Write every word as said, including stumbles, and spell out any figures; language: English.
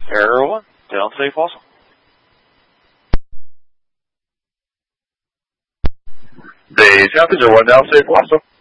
Air one, down safe also. The passenger one down safe also.